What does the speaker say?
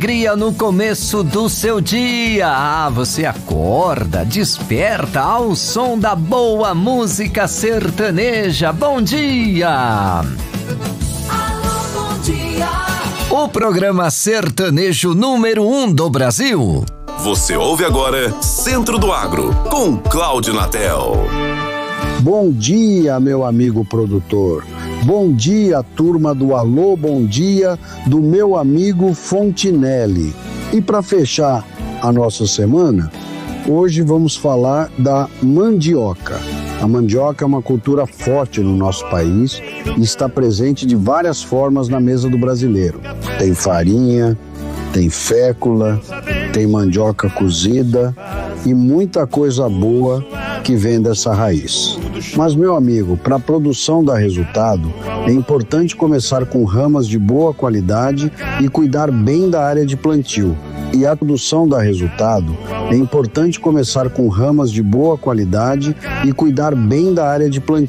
Alegria no começo do seu dia. Você acorda, desperta ao som da boa música sertaneja. Bom dia! Alô, bom dia! O programa sertanejo número 1 do Brasil. Você ouve agora Centro do Agro, com Cláudio Natel. Bom dia, meu amigo produtor. Bom dia, turma do Alô, bom dia, do meu amigo Fontinelli. E para fechar a nossa semana, hoje vamos falar da mandioca. A mandioca é uma cultura forte no nosso país e está presente de várias formas na mesa do brasileiro. Tem farinha, tem fécula, tem mandioca cozida e muita coisa boa que vem dessa raiz. Mas, meu amigo, para a produção dar resultado, é importante começar com ramas de boa qualidade e cuidar bem da área de plantio. E a produção dar resultado, é importante começar com ramas de boa qualidade e cuidar bem da área de plantio.